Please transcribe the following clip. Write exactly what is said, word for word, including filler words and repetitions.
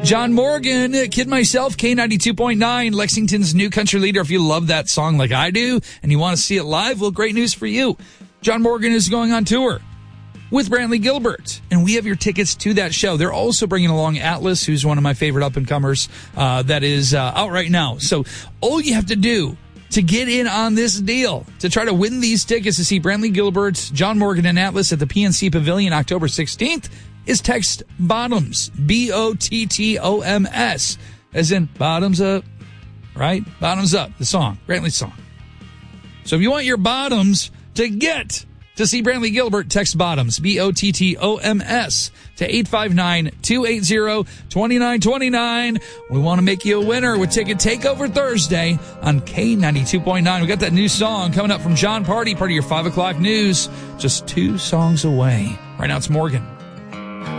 John Morgan, Kid Myself, K ninety-two point nine, Lexington's new country leader. If you love that song like I do and you want to see it live, well, great news for you. John Morgan is going on tour with Brantley Gilbert, and we have your tickets to that show. They're also bringing along Atlas, who's one of my favorite up-and-comers uh, that is uh, out right now. So all you have to do to get in on this deal, to try to win these tickets to see Brantley Gilbert, John Morgan, and Atlas at the P N C Pavilion October sixteenth, is text BOTTOMS, B O T T O M S, as in bottoms up, right? Bottoms up, the song, Brantley's song. So if you want your bottoms to get to see Brantley Gilbert, text BOTTOMS, B O T T O M S, to eight five nine, two eight zero, two nine two nine. We want to make you a winner with Ticket Takeover Thursday on K ninety-two point nine. We got that new song coming up from John Party, part of your five o'clock news, just two songs away. Right now it's Morgan.